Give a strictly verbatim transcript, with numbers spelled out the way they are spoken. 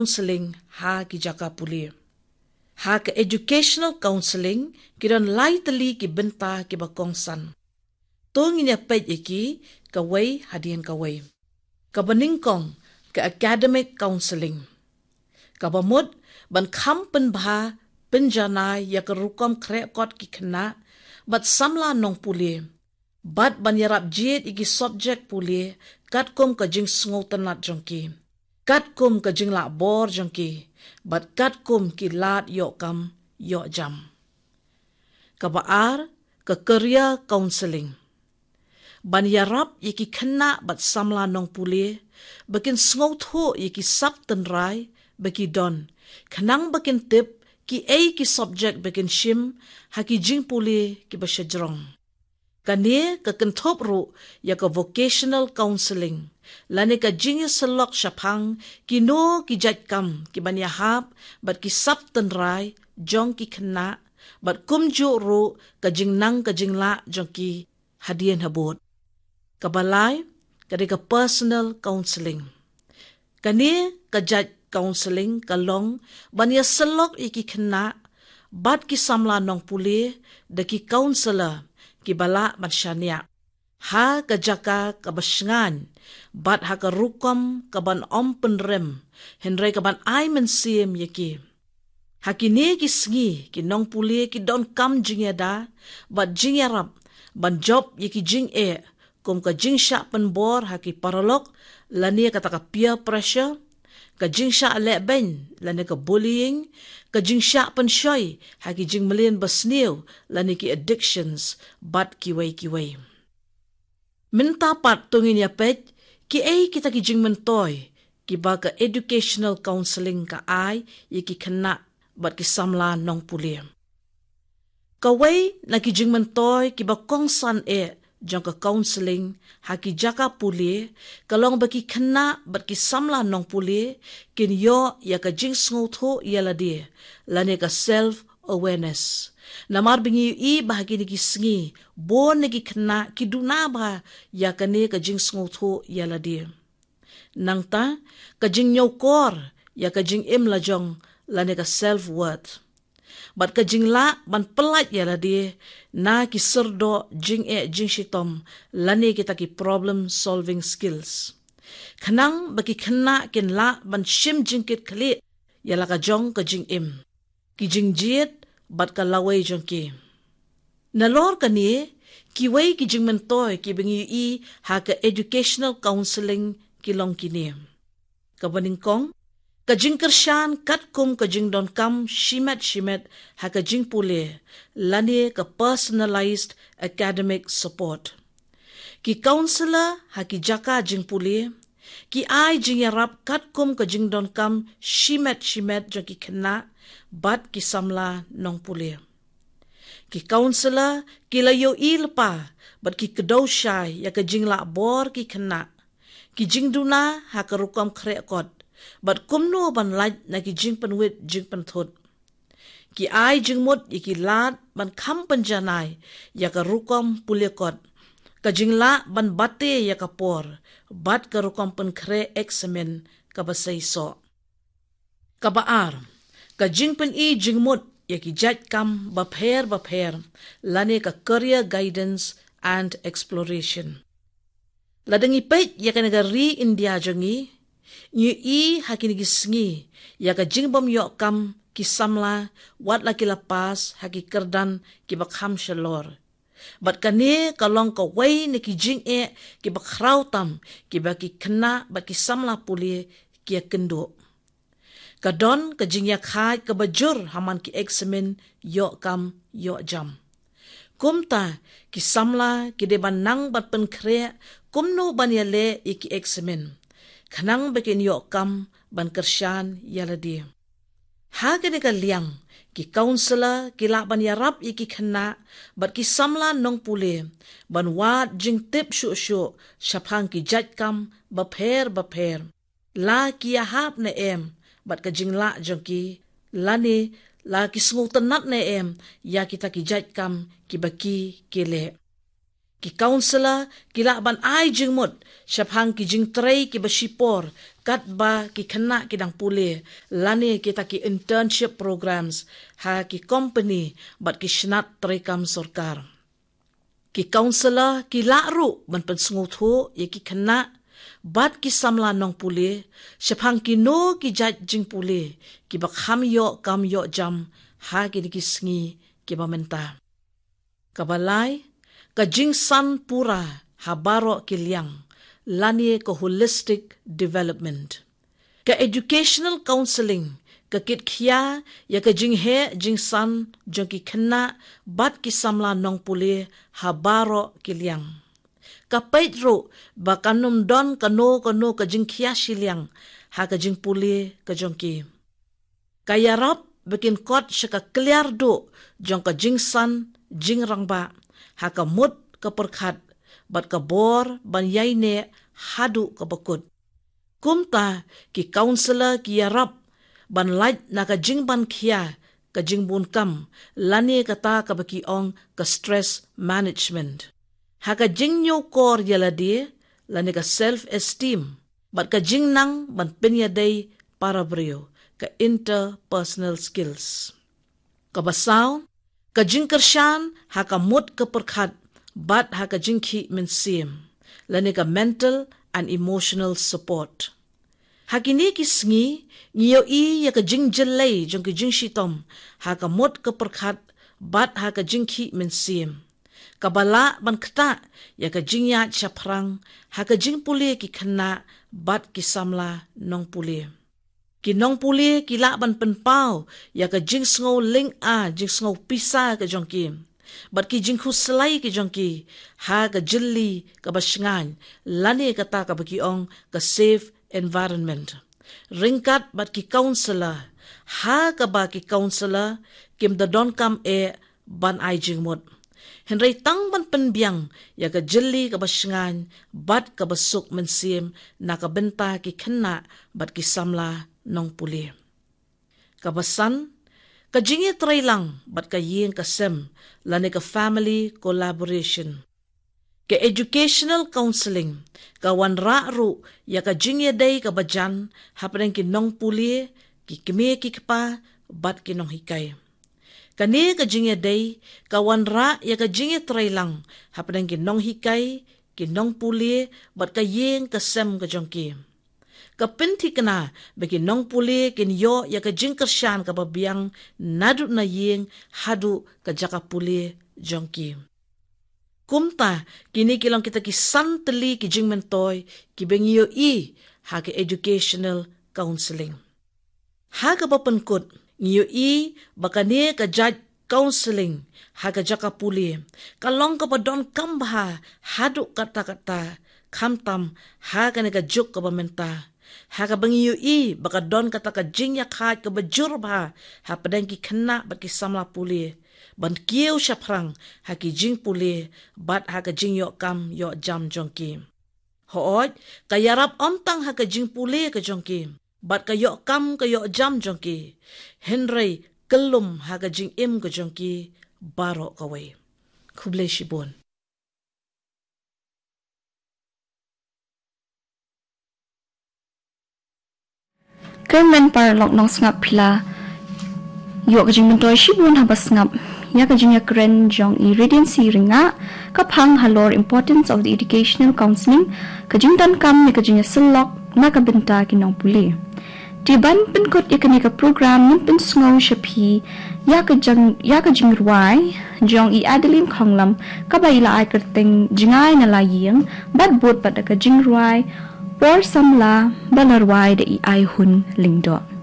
counseling ha ki jaka puli. Ha ke educational counseling kiran lai tali ki benta ki bakongsan. Tongin ya pej iki kawai hadian kawai. Kabaningkong ke academic counseling. Kabamud ban kham penbha penjanai ya kerukom krekot ki kena bat samla nong puli. Bat ban yarap jid iki subject puli kat kum ka jing sngotan lat jongki. Kat kum ka jing lak bor jongki. Bat kat kum ki lat yok kam yok jam. Kabaar ke career counseling. Ban yarap iki kena bat samla nong puli. Bakin sngot ho iki sap tenrai baki don. Kenang bakin tip ki ay ki subject bakin shim haki jing puli ki basyajrong. Kani ka kentop ru ya ka vocational counseling. Lani ka jing selok syapang ki no ki jat kam ki ban yahap bat ki sap tenrai jong ki kena bat kum jo ru ka jing nang ka jing la jong ki hadian habot. Kabalai kadi ka personal counseling. Kani ka jat counseling kalong banya selok iki kena bat ki samla nong puli de ki counselor ki bala mansyania ha ka jaka ka basengan bat ha ka rukom ka ban om penrem henry ka ban ai mensiem yaki ha ki ne ki sngi ki nong puli ki don kam jingeda bat jingarap ban job yaki jing e kum ka jing sha pen bor ha ki paralok lani ka ta ka peer pressure ka jing sha le ben lani ka bullying ka jing sha pen shoy ha ki jing melian basnew lani ki addictions bat ki wei ki wei minta pat tungin ya pet ki ai kita ki jing mentoy ki ba ka educational counseling ka ai ye ki kena bat ki samla nong puli ka wei na ki jing mentoy ki ba kongsan e jong ka counseling ha ki jaka puli kalong ba ki kena bat ki samla nong puli kin yo ya ka jing sngoto yala di lani ka self awareness namar bingi i bahagi ni ki sngi bon ni ki kena ki duna ba ya ka ne ka jing sngoto yala di nangta ka jing nyaw kor ya ka jing im la jong lani ka self worth bat ka jing la ban pelat yala di na ki serdo jing e jing shitom lani kita ki problem solving skills kanang baki kena kin la ban shim jingkit klit yala ka jong ka jing im ki jing jiet bat ka laway jong ki nalor kani ki way ki jing mentoy ki bingi i ha ka educational counseling ki long kini kabaning kong ka jing kersyan kat kum ka jing don kam shimet shimet ha ka jing pule lani ka personalized academic support ki counselor ha ki jaka jing pule ki ai jing yarap kat kum ka jing don kam shimet shimet jong ki kena bat ki samla nong pule ki counselor ki layo ilpa bat ki kedaw syai ya ka jing la bor ki kena ki jing duna ha ka rukam krekot bat kumno ban laj na ki jing penwit jing penthut ki ai jing mut iki lat ban kham panjanai ya ka rukom pulekot ka jing la ban bate ya ka por bat ka rukom pen kre examen ka basai so ka baar ka jing pen i jing mut ya ki jat kam bapher bapher lane ka career guidance and exploration ladangi pet ya ka negari India jongi Nyu i haki nigi sngi, ya ka jingbom yok kam ki samla, wat laki lapas haki kerdan ki bakham shalor. Bat kane kalong ka way ni ki jing e ki bakraw tam, ki baki kena baki samla puli ki kendo. Kadon ka jing yak hai ka bajur haman ki eksamen yok kam yok jam. Kumta ki samla ki deban nang bat pen kre, kumno ban yale iki eksamen. Kanang bakin yok kam ban kersyan yaladi. Haga ka liang ki counselor ki la ban yarap iki kena bat ki samla nong pule ban wat jing tip shu shu syapang ki jat kam bapher bapher la ki yahap na em bat ka jing la jong ki lani la ki sngutan nat na em ya kita ki jat kam ki baki ki le. Ki counselor kila ban ai jing mut syapang ki jing tray ki basipor kat ba ki kena ki dang pule lani kita ki internship programs ha ki company bat ki shnat tray kam sarkar. Ki counselor ki laru ban pen sngut ye ki kena bat ki samla nong pule syapang ki no ki jat jing pule ki bak ham yo kam yo jam ha ki ki sngi ki bamenta. Kabalai ka jing san pura habaro kiliang lani ka holistic development ka educational counseling ka kit khia ya ka jing he jing san jong ki khna bat ki samla nong pule habaro kiliang ka pedro ba kanum don kano kano ka jing khia shiliang ha ka jing pule ka jong ki ka yarap bikin kot shaka clear do jong ka jing san jing rangba haka mut ka perkhat bat ka bor ban yaine hadu ka bakut kumta ki counselor ki yarap ban lait na ka jing ban khia ka jing bun kam lani kata ka baki ong ka stress management haka jing nyo kor yaladi lani ka self esteem bat ka jing nang ban pinya day para brio ka interpersonal skills ka basaw ka jing kershan haka mut ka perkhat bat haka jing ki mensim lani ka mental and emotional support hakini ki sngi ngiyo i ya ka jing jelay jong ki jing shitom haka mut ka perkhat bat haka jing ki mensim kabala ban kta ya ka jing ya chaprang haka jing pule ki khna bat ki samla nong pule ki nong pule ki la ban pen pau ya ka jing sngo ling a jing sngo pisa ka jong ki bat ki jing khu slai ki jong ki ha ka jilli ka basngan lani ka ta ka baki ong ka safe environment ringkat bat ki counselor ha ka ba ki counselor kim da don kam e ban ai jing mot henry tang ban pen biang ya ka jilli ka basngan bat ka basuk mensim na ka benta ki khenna bat ki samla nong puli kabasan ka jingi trailang bat ka ying ka sem lani ka family collaboration ka educational counseling ka wan ra ru ya ka jingi day ka bajan hapren ki nong puli ki kime ki kpa bat ki nong hikay kani ka jingi day ka wan ra ya ka jingi trailang hapren ki nong hikay ki nong puli bat ka ying ka sem ka jongki kapinti kana bagi nong puli kin yo ya ka jing kershan ka babiang nadu na ying hadu ka jaka puli jongki kumta kini kilong kita ki santeli ki jing mentoy ki bengiyo i ha ka educational counseling ha ka bapankut ngiyo i bakane ka judge counseling ha ka jaka puli kalong ka padon kambha hadu kata-kata kamtam ha ka ka juk ka bamenta haka bangiyo i baka don kata ka jing ya khat ka bajur ba ha padang ki khna bat ki samla puli ban kieu shaprang ha ki jing puli bat ha ka jing yo kam yo jam jongki hooj ka yarap omtang ha ka jing puli ka jongki bat ka yo kam ka yo jam jongki henry kelum ha ka jing im ka jongki baro ka wei khuble shibon Kermen parlok nong sngap pila yo ka jing mentoy shibun ha basngap ya ka jing ya kren jong i radiancy ringa ka phang halor importance of the educational counseling ka jing dan kam ya ka jing ya selok na ka benta ki nong puli di ban pen kot ya ka ni ka program nin pen sngo shapi ya ka jang ya ka jing ruai jong i adeline khonglam ka bai la ai kerteng jingai na la yeng bat bot pat ka jing ruai por samla balarwai de i ai hun lingdo